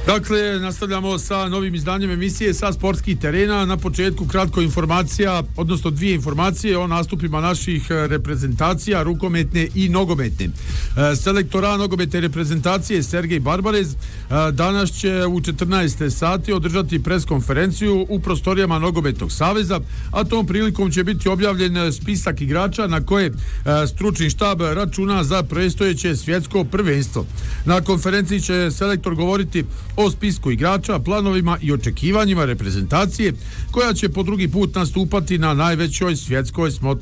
Dakle, nastavljamo sa novim izdanjem emisije sa sportskih terena. Na početku kratko informacija, odnosno dvije informacije o nastupima naših reprezentacija, rukometne i nogometne. Selektor A nogometne reprezentacije Sergej Barbarez danas će u 14 sati održati preskonferenciju u prostorijama Nogometnog saveza, a tom prilikom će biti objavljen spisak igrača na koje stručni štab računa za predstojeće svjetsko prvenstvo. Na konferenciji će selektor govoriti o spisku igrača, planovima i očekivanjima reprezentacije koja će po drugi put nastupati na najvećoj svjetskoj smotri